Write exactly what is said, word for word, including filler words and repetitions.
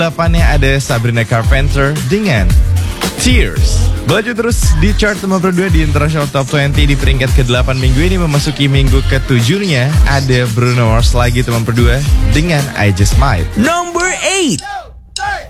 delapannya ada Sabrina Carpenter dengan Tears. Melaju terus di chart nomor dua di International Top dua puluh di peringkat ke delapan minggu ini. Memasuki minggu ke tujuh-nya ada Bruno Mars lagi teman berdua dengan I Just Might. Number eight.